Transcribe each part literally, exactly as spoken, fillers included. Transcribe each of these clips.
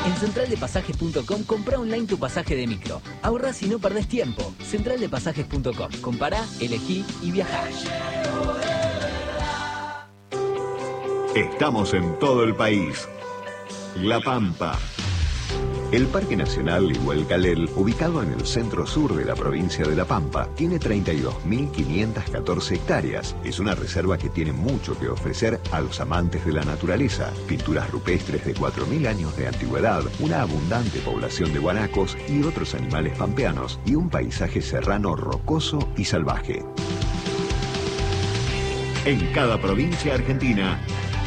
En central de pasajes punto com comprá online tu pasaje de micro. Ahorrás y no perdés tiempo. central de pasajes punto com. Compará, elegí y viajá. Estamos en todo el país. La Pampa. El Parque Nacional Igualcalel, ubicado en el centro sur de la provincia de La Pampa, tiene treinta y dos mil quinientas catorce hectáreas. Es una reserva que tiene mucho que ofrecer a los amantes de la naturaleza. Pinturas rupestres de cuatro mil años de antigüedad, una abundante población de guanacos y otros animales pampeanos, y un paisaje serrano rocoso y salvaje. En cada provincia argentina,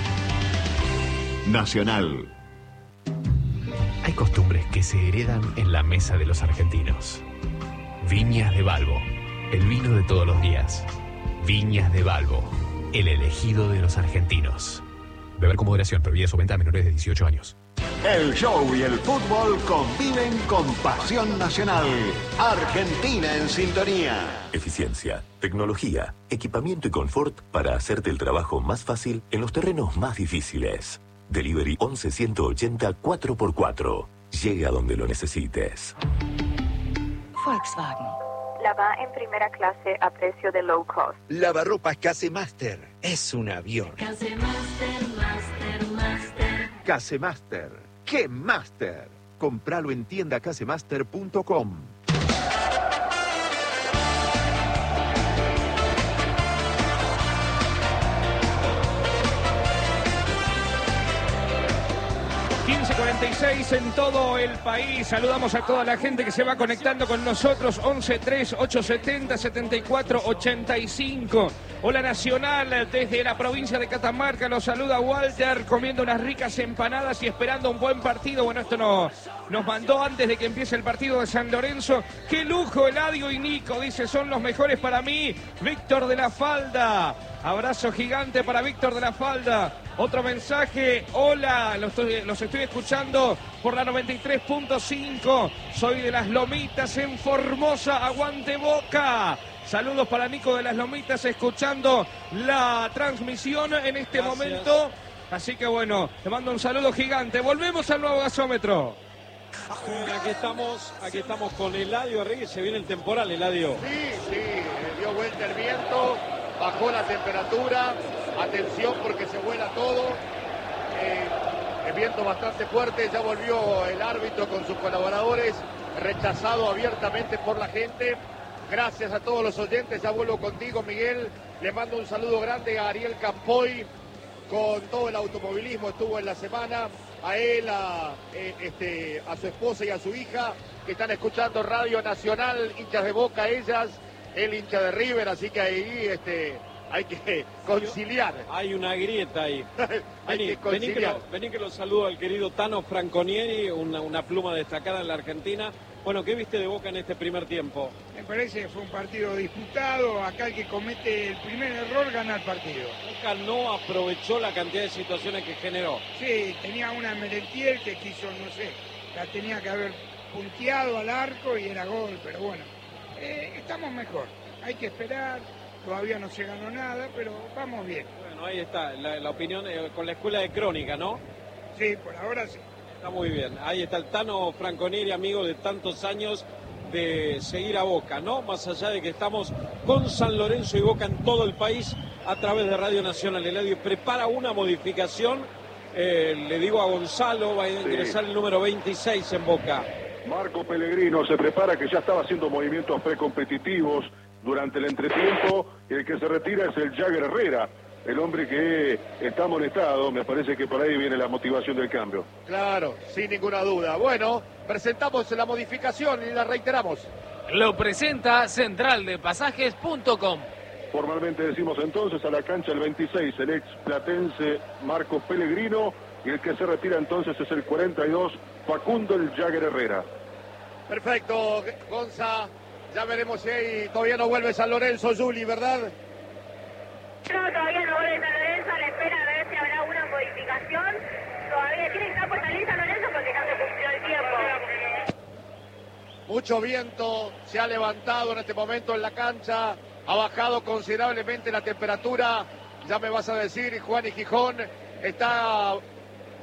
Nacional. Hay costumbres que se heredan en la mesa de los argentinos. Viñas de Balbo, el vino de todos los días. Viñas de Balbo, el elegido de los argentinos. Beber con moderación, prohibida su venta a menores de dieciocho años. El show y el fútbol conviven con pasión nacional. Argentina en sintonía. Eficiencia, tecnología, equipamiento y confort para hacerte el trabajo más fácil en los terrenos más difíciles. Delivery once ciento ochenta cuatro por cuatro. Llega donde lo necesites. Volkswagen. Lava en primera clase a precio de low cost. Lavarropas Casemaster. Es un avión. Casemaster, Master, Master. Casemaster. ¡Qué Master! Compralo en tienda casemaster punto com. quince cuarenta y seis en todo el país. Saludamos a toda la gente que se va conectando con nosotros. once tres ocho setenta setenta y cuatro ochenta y cinco. Hola Nacional, desde la provincia de Catamarca nos saluda Walter, comiendo unas ricas empanadas y esperando un buen partido. Bueno, esto no, nos mandó antes de que empiece el partido de San Lorenzo. ¡Qué lujo! Eladio y Nico, dice, son los mejores para mí. Víctor de la Falda. Abrazo gigante para Víctor de la Falda. Otro mensaje. Hola, los estoy, los estoy escuchando por la noventa y tres punto cinco. Soy de Las Lomitas en Formosa. Aguante Boca. Saludos para Nico de Las Lomitas escuchando la transmisión en este Gracias. momento. Así que bueno, te mando un saludo gigante. Volvemos al nuevo gasómetro. Aquí estamos, aquí estamos con Eladio Reyes. Se viene el temporal, Eladio. Sí, sí, dio vuelta el viento, bajó la temperatura. Atención porque se vuela todo. Eh, el viento bastante fuerte. Ya volvió el árbitro con sus colaboradores, rechazado abiertamente por la gente. Gracias a todos los oyentes. Ya vuelvo contigo, Miguel. Le mando un saludo grande a Ariel Campoy. Con todo el automovilismo estuvo en la semana. A él, a, eh, este, a su esposa y a su hija, que están escuchando Radio Nacional, hinchas de Boca ellas, él hincha de River, así que ahí este, hay que conciliar. Hay una grieta ahí. hay vení, que conciliar. Vení que, lo, vení que lo saludo al querido Tano Franconieri, una, una pluma destacada en la Argentina. Bueno, ¿qué viste de Boca en este primer tiempo? Me parece que fue un partido disputado. Acá el que comete el primer error gana el partido. Boca no aprovechó la cantidad de situaciones que generó. Sí, tenía una Merentiel que quiso, no sé, la tenía que haber punteado al arco y era gol, pero bueno, eh, estamos mejor. Hay que esperar, todavía no se ganó nada, pero vamos bien. Bueno, ahí está, la, la opinión eh, con la escuela de crónica, ¿no? Sí, por ahora sí. Está muy bien. Ahí está el Tano Franconieri, amigo de tantos años de seguir a Boca, ¿no? Más allá de que estamos con San Lorenzo y Boca en todo el país a través de Radio Nacional. Eladio prepara una modificación. Eh, le digo a Gonzalo, va a ingresar sí. el número veintiséis en Boca. Marco Pellegrino se prepara, que ya estaba haciendo movimientos precompetitivos durante el entretiempo. El que se retira es el Jagger Herrera, el hombre que está amonestado. Me parece que por ahí viene la motivación del cambio. Claro, sin ninguna duda. Bueno, presentamos la modificación y la reiteramos. Lo presenta central de pasajes punto com. Formalmente decimos entonces a la cancha el veintiséis, el ex platense Marcos Pellegrino, y el que se retira entonces es el cuarenta y dos, Facundo el Jagger Herrera. Perfecto, Gonza. Ya veremos si hay, todavía no vuelve San Lorenzo, Juli, ¿verdad? No, todavía no vuelve San Lorenzo, a la espera a ver si habrá una modificación. Todavía tiene que estar por salir San Lorenzo porque no se cumplió el tiempo. Mucho viento se ha levantado en este momento en la cancha, ha bajado considerablemente la temperatura. Ya me vas a decir, Juan y Gijón, está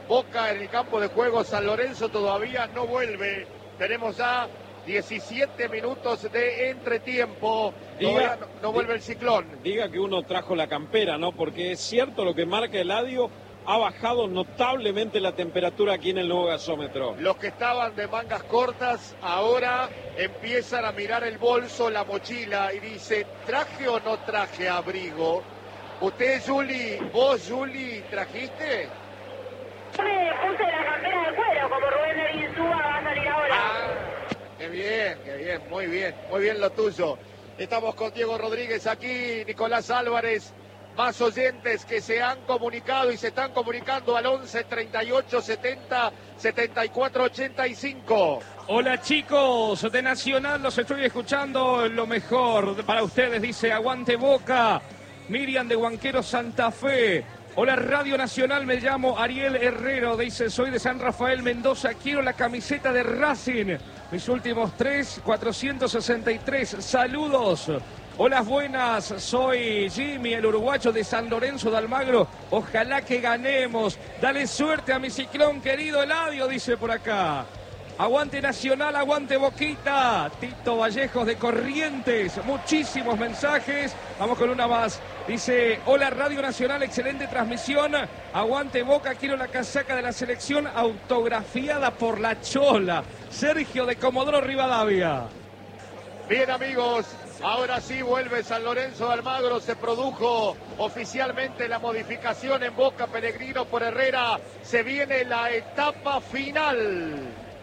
Boca en el campo de juego, San Lorenzo todavía no vuelve. Tenemos ya diecisiete minutos de entretiempo. Diga, no, no vuelve el ciclón. Diga que uno trajo la campera, ¿no? Porque es cierto lo que marca Eladio. Ha bajado notablemente la temperatura aquí en el nuevo gasómetro. Los que estaban de mangas cortas ahora empiezan a mirar el bolso, la mochila y dice, ¿traje o no traje abrigo? ¿Usted, Juli, vos, Juli, trajiste? Yo me puse la campera de cuero, como Rubén de Insúa va a salir ahora. Ah, qué bien, qué bien, muy bien, muy bien lo tuyo. Estamos con Diego Rodríguez aquí, Nicolás Álvarez. Más oyentes que se han comunicado y se están comunicando al once treinta y ocho setenta setenta y cuatro ochenta y cinco. Hola chicos de Nacional, los estoy escuchando, lo mejor para ustedes, dice Aguante Boca. Miriam de Huanquero Santa Fe. Hola Radio Nacional, me llamo Ariel Herrero, dice, soy de San Rafael Mendoza, quiero la camiseta de Racing. Mis últimos tres, cuatrocientos sesenta y tres, saludos. Hola, buenas, soy Jimmy, el uruguayo de San Lorenzo de Almagro. Ojalá que ganemos. Dale suerte a mi ciclón, querido Eladio, dice por acá. Aguante Nacional, aguante Boquita. Tito Vallejos de Corrientes. Muchísimos mensajes. Vamos con una más. Dice, hola Radio Nacional, excelente transmisión. Aguante Boca, quiero la casaca de la selección autografiada por la Chola. Sergio de Comodoro Rivadavia. Bien, amigos. Ahora sí vuelve San Lorenzo de Almagro, se produjo oficialmente la modificación en Boca, Pellegrino por Herrera, se viene la etapa final.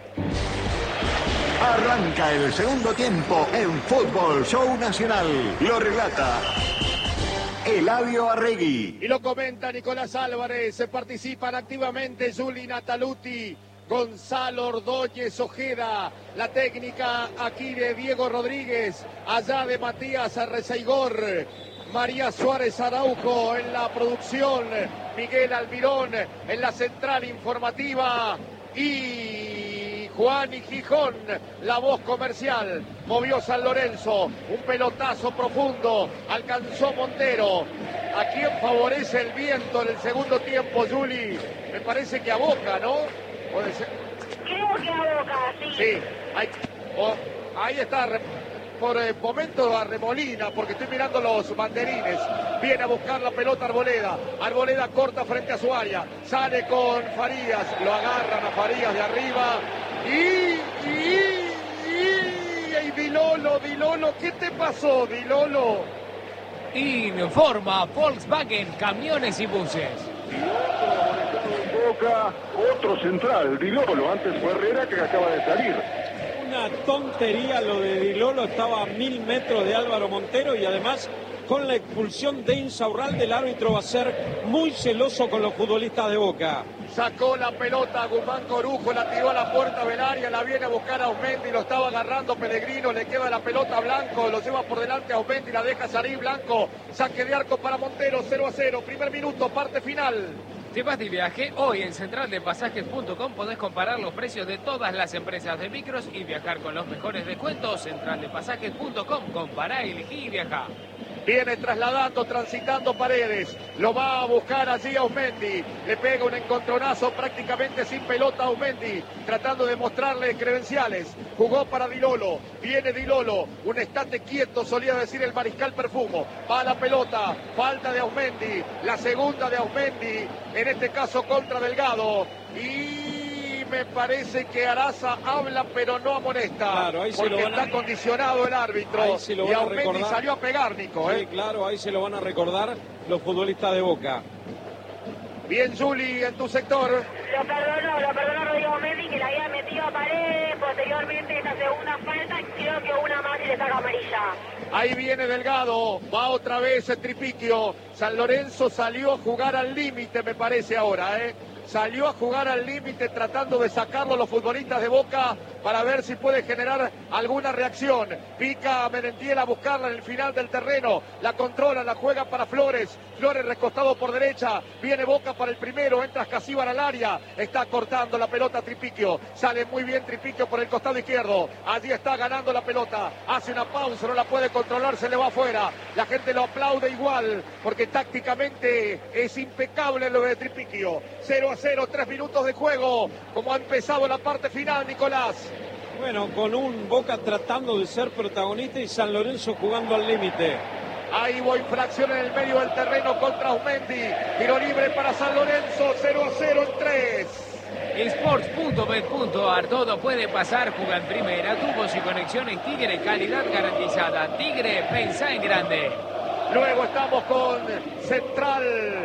Arranca el segundo tiempo en Fútbol Show Nacional, lo relata Eladio Arregui. Y lo comenta Nicolás Álvarez, se participan activamente Juli Nataluti, Gonzalo Ordóñez Ojeda, la técnica aquí de Diego Rodríguez, allá de Matías Arrezaigor, María Suárez Araujo en la producción, Miguel Almirón en la central informativa y Juan y Gijón, la voz comercial. Movió San Lorenzo, un pelotazo profundo, alcanzó Montero. ¿A quién favorece el viento en el segundo tiempo, Juli? Me parece que a Boca, ¿no? Puede ser. Creo que a Boca, sí. Sí, ahí, oh, ahí está, por el momento Arremolina, porque estoy mirando los banderines. Viene a buscar la pelota Arboleda. Arboleda corta frente a su área. Sale con Farías, lo agarran a Farías de arriba. Y, y, y, y Dilolo, Dilolo, ¿qué te pasó, Dilolo? Informa Volkswagen, camiones y buses. Boca, otro central, Dilolo, antes fue Herrera que acaba de salir. Una tontería lo de Dilolo, estaba a mil metros de Álvaro Montero y además con la expulsión de Insaurralde el árbitro va a ser muy celoso con los futbolistas de Boca. Sacó la pelota Guzmán Corujo, la tiró a la puerta del área, la viene a buscar a Ausmendi, lo estaba agarrando Pellegrino, le queda la pelota a Blanco, lo lleva por delante a Ausmendi, la deja salir Blanco, saque de arco para Montero, cero a cero, primer minuto, parte final. Si vas de viaje, hoy en central de pasajes punto com podés comparar los precios de todas las empresas de micros y viajar con los mejores descuentos. central de pasajes punto com, compará, elegí y viajá. Viene trasladando, transitando Paredes, lo va a buscar allí a Ausmendi, le pega un encontronazo prácticamente sin pelota a Ausmendi, tratando de mostrarle credenciales, jugó para Dilolo, viene Dilolo, un estate quieto solía decir el mariscal Perfumo, va a la pelota, falta de Ausmendi, la segunda de Ausmendi, en este caso contra Delgado, y me parece que Araza habla pero no amonesta, claro, ahí se porque lo van a... está condicionado el árbitro, ahí se lo y van a Ausmendi recordar. salió a pegar, Nico. Sí, ¿eh? claro, ahí se lo van a recordar los futbolistas de Boca. Bien, Juli, en tu sector. Lo perdonó, lo perdonó Rodrigo Mendy, que la había metido a Paredes. Posteriormente, esta segunda falta, creo que una más y le saca amarilla. Ahí viene Delgado, va otra vez el Tripiquio. San Lorenzo salió a jugar al límite, me parece ahora, ¿eh? Salió a jugar al límite tratando de sacarlo los futbolistas de Boca para ver si puede generar alguna reacción. Pica a Merentiel a buscarla en el final del terreno. La controla, la juega para Flores. Flores recostado por derecha. Viene Boca para el primero. Entra Escasíbar al área. Está cortando la pelota Tripiquio. Sale muy bien Tripiquio por el costado izquierdo. Allí está ganando la pelota. Hace una pausa, no la puede controlar, se le va afuera. La gente lo aplaude igual porque tácticamente es impecable lo de Tripiquio. cero a cero, tres minutos de juego. Como ha empezado la parte final, Nicolás. Bueno, con un Boca tratando de ser protagonista y San Lorenzo jugando al límite. Ahí hubo infracción en el medio del terreno contra Aumendi. Tiro libre para San Lorenzo, cero a cero en tres. Sports punto bet punto ar, todo puede pasar, juega en primera, tubos y conexiones Tigre, calidad garantizada. Tigre, pensá en grande. Luego estamos con Central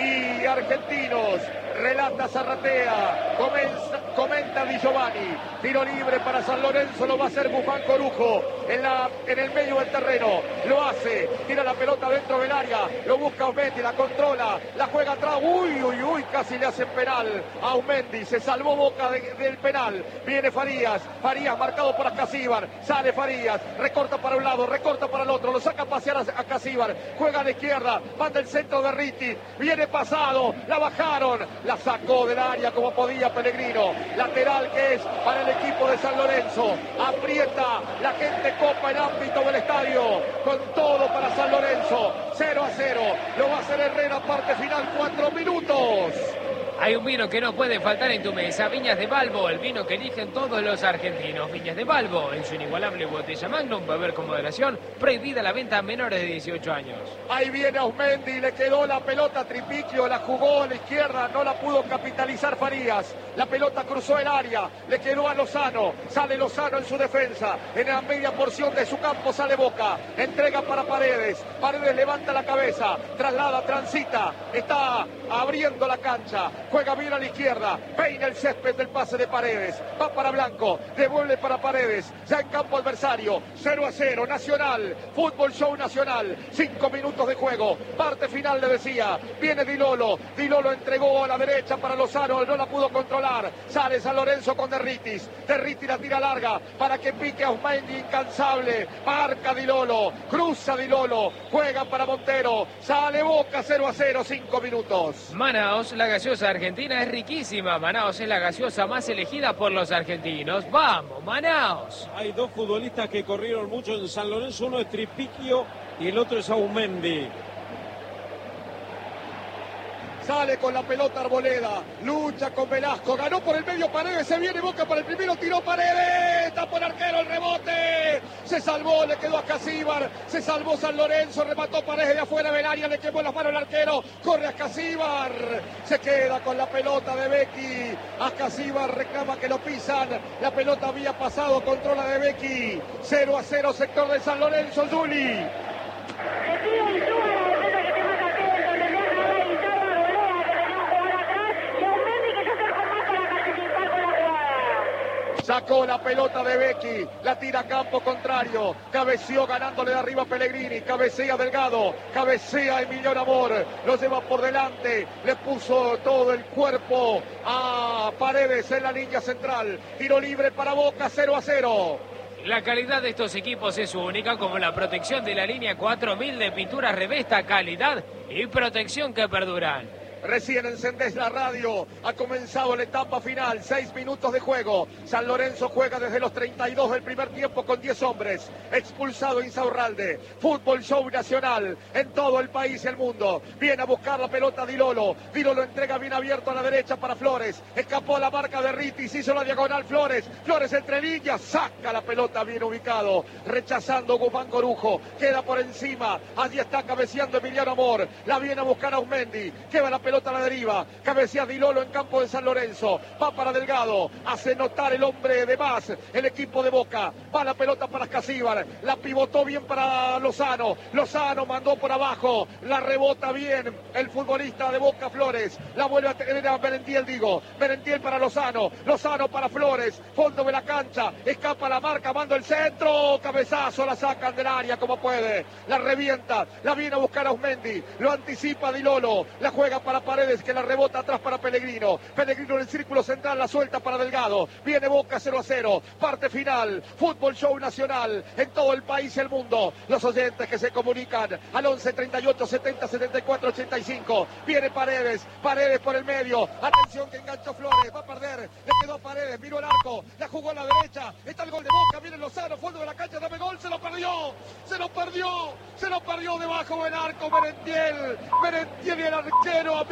y Argentinos. Relata Zarratea, comenta, comenta Di Giovanni, tiro libre para San Lorenzo, lo va a hacer Bufán Corujo en, la, en el medio del terreno, lo hace, tira la pelota dentro del área, lo busca Aumendi, la controla, la juega atrás, uy, uy, uy, casi le hacen penal a Aumendi, se salvó Boca de, del penal, viene Farías, Farías marcado por Ascasíbar, sale Farías, recorta para un lado, recorta para el otro, lo saca a pasear a Ascasíbar, juega de izquierda, manda el centro de Ritti, viene pasado, la bajaron, la sacó del área como podía Pellegrino. Lateral que es para el equipo de San Lorenzo. Aprieta, la gente copa el ámbito del estadio. Con todo para San Lorenzo. cero a cero. Lo va a hacer Herrera, parte final, cuatro minutos. Hay un vino que no puede faltar en tu mesa, Viñas de Balbo, el vino que eligen todos los argentinos. Viñas de Balbo, en su inigualable botella Magnum, beber con moderación, prohibida la venta a menores de dieciocho años. Ahí viene Aumendi, le quedó la pelota a Tripiquio, la jugó a la izquierda, no la pudo capitalizar Farías. La pelota cruzó el área, le quedó a Lozano, sale Lozano en su defensa, en la media porción de su campo sale Boca, entrega para Paredes, Paredes levanta la cabeza, traslada, transita, está abriendo la cancha. Juega bien a la izquierda, peina el césped del pase de Paredes, va para Blanco, devuelve para Paredes, ya en campo adversario, cero a cero, Nacional, Fútbol Show Nacional, cinco minutos de juego, parte final le decía, viene Di Lolo, Di Lolo entregó a la derecha para Lozano, no la pudo controlar, sale San Lorenzo con Derritis, Derritis la tira larga, para que pique a Aumendi, incansable, marca Di Lolo, cruza Di Lolo, juega para Montero, sale Boca, cero a cero, cinco minutos. Manaos, la gaseosa argentina es riquísima. Manaos es la gaseosa más elegida por los argentinos. ¡Vamos, Manaos! Hay dos futbolistas que corrieron mucho en San Lorenzo. Uno es Tripiquio y el otro es Aumendi. Sale con la pelota Arboleda, lucha con Velasco, ganó por el medio Paredes, se viene Boca para el primero, tiró Paredes, tapó el arquero, el rebote, se salvó, le quedó a Ascasíbar, se salvó San Lorenzo, remató Paredes de afuera del área, le quemó las manos el arquero, corre Ascasíbar, se queda con la pelota de Becky, Ascasíbar reclama que lo pisan, la pelota había pasado, controla de Becky, cero a cero, sector de San Lorenzo, Juli. Sacó la pelota de Becky, la tira a campo contrario, cabeceó ganándole de arriba Pellegrini, cabecea Delgado, cabecea Emiliano Amor, lo lleva por delante, le puso todo el cuerpo a Paredes en la línea central, tiro libre para Boca, cero a cero. La calidad de estos equipos es única, como la protección de la línea cuatro mil de pintura Revesta, calidad y protección que perduran. Recién encendés la radio, ha comenzado la etapa final, seis minutos de juego. San Lorenzo juega desde los treinta y dos del primer tiempo con diez hombres. Expulsado Insaurralde, Fútbol Show Nacional en todo el país y el mundo. Viene a buscar la pelota Di Lolo, Di Lolo entrega bien abierto a la derecha para Flores. Escapó la marca de Ritis, hizo la diagonal Flores. Flores entre líneas, saca la pelota bien ubicado, rechazando Guzmán Corujo. Queda por encima, allí está cabeceando Emiliano Amor. La viene a buscar Aumendi, queda la pelota a la deriva, cabecea Di Lolo en campo de San Lorenzo, va para Delgado, hace notar el hombre de más, el equipo de Boca, va la pelota para Ascasíbar, la pivotó bien para Lozano, Lozano mandó por abajo, la rebota bien el futbolista de Boca Flores, la vuelve a tener a Merentiel, digo, Merentiel para Lozano, Lozano para Flores, fondo de la cancha, escapa la marca, manda el centro, cabezazo, la sacan del área como puede, la revienta, la viene a buscar a Aumendi, lo anticipa Di Lolo, la juega para Paredes, que la rebota atrás para Pellegrino, Pellegrino en el círculo central, la suelta para Delgado, viene Boca cero a cero, parte final, Fútbol Show Nacional en todo el país y el mundo, los oyentes que se comunican al once treinta y ocho setenta setenta y cuatro ochenta y cinco, viene Paredes, Paredes por el medio, atención que enganchó Flores, va a perder, le quedó a Paredes, miró el arco, la jugó a la derecha, está el gol de Boca, viene Lozano, fondo de la cancha, dame gol, se lo perdió, se lo perdió, se lo perdió debajo del arco Merentiel, Merentiel y el arquero a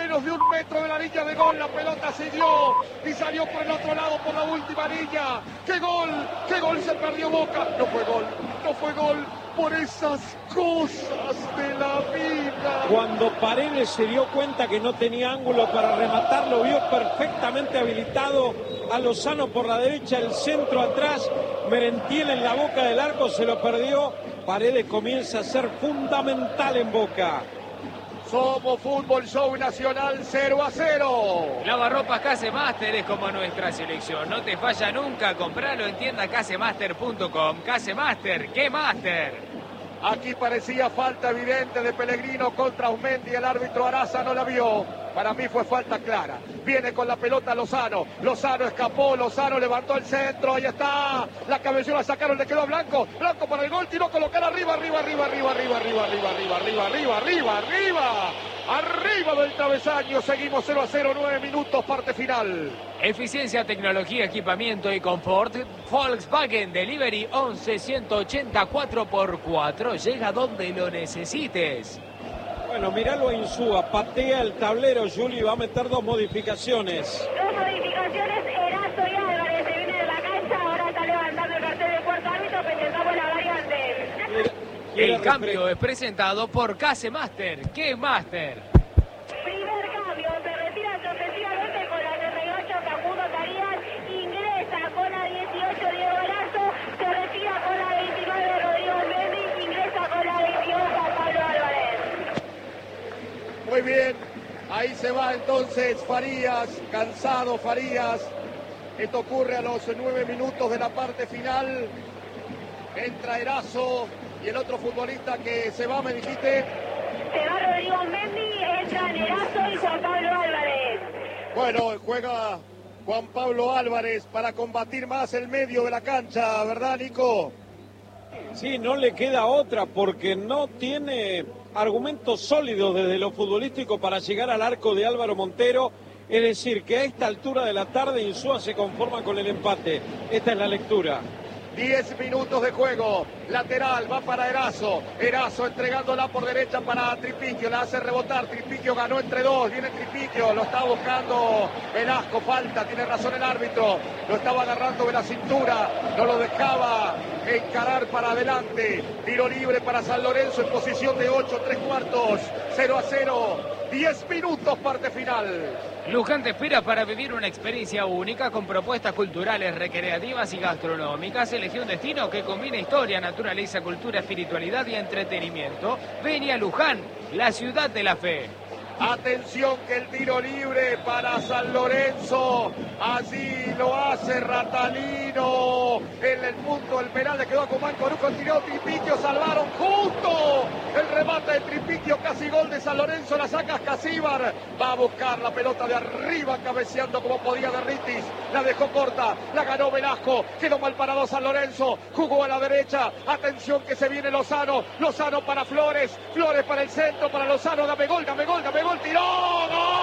menos de un metro de la línea de gol. La pelota siguió y salió por el otro lado por la última línea. ¡Qué gol! ¡Qué gol se perdió Boca! No fue gol, no fue gol. Por esas cosas de la vida. Cuando Paredes se dio cuenta que no tenía ángulo para rematar, lo vio perfectamente habilitado a Lozano por la derecha, el centro atrás, Merentiel en la boca del arco, se lo perdió. Paredes comienza a ser fundamental en Boca. Somos Fútbol Show Nacional cero a cero. Lavarropas Casemaster es como nuestra selección. No te falla nunca. Compralo en tienda casemaster punto com. Casemaster, ¿qué Master? Aquí parecía falta evidente de Pellegrino contra Aumendi. El árbitro Araza no la vio. Para mí fue falta clara. Viene con la pelota Lozano. Lozano escapó. Lozano levantó el centro. Ahí está. La cabellera sacaron. Le quedó a Blanco. Blanco para el gol. Tiró a colocar arriba, arriba, arriba, arriba, arriba, arriba, arriba, arriba, arriba, arriba, arriba, arriba. Arriba del travesaño. Seguimos cero a cero. nueve minutos. Parte final. Eficiencia, tecnología, equipamiento y confort. Volkswagen Delivery once ciento ochenta cuatro por cuatro. Llega donde lo necesites. Bueno, miralo a Insúa, patea el tablero, Juli, va a meter dos modificaciones. Dos modificaciones, Erazo y Álvarez se viene de la cancha, ahora está levantando el cartel del cuarto árbitro, presentamos la variante. El cambio es presentado por Casemaster. ¿Qué Master? Primer cambio, se retira sorpresivamente con la treinta y ocho Facundo Carías, ingresa con la dieciocho Diego Erazo, se retira con la veintinueve Rodrigo Mendy, ingresa con la veintidós Juan Pablo Álvarez. Muy bien, ahí se va entonces Farías, cansado Farías. Esto ocurre a los nueve minutos de la parte final. Entra Erazo y el otro futbolista que se va, me dijiste. Se va Rodrigo Mendy, entran Erazo y Juan Pablo Álvarez. Bueno, juega Juan Pablo Álvarez para combatir más el medio de la cancha, ¿verdad, Nico? Sí, no le queda otra porque no tiene argumentos sólidos desde lo futbolístico para llegar al arco de Álvaro Montero. Es decir, que a esta altura de la tarde Insúa se conforma con el empate. Esta es la lectura. diez minutos de juego, lateral, va para Erazo, Erazo entregándola por derecha para Tripiquio, la hace rebotar, Tripiquio ganó entre dos, viene Tripiquio, lo está buscando Velasco, falta, tiene razón el árbitro, lo estaba agarrando de la cintura, no lo dejaba encarar para adelante, tiro libre para San Lorenzo en posición de ocho, tres cuartos, cero a cero, diez minutos, parte final. Luján te espera para vivir una experiencia única con propuestas culturales, recreativas y gastronómicas. Elegí un destino que combina historia, naturaleza, cultura, espiritualidad y entretenimiento. Ven a Luján, la ciudad de la fe. Atención que el tiro libre para San Lorenzo. Allí lo hace Ratalino. En el punto del penal le quedó a Comán Corujo. Tiró Tripiquio. Salvaron justo el remate de Tripiquio. Casi gol de San Lorenzo. La saca Casíbar. Va a buscar la pelota de arriba. Cabeceando como podía de Ritis. La dejó corta. La ganó Velasco. Quedó mal parado San Lorenzo. Jugó a la derecha. Atención que se viene Lozano. Lozano para Flores. Flores para el centro. Para Lozano. Dame gol, dame gol, dame gol. Tiró. ¡Gol!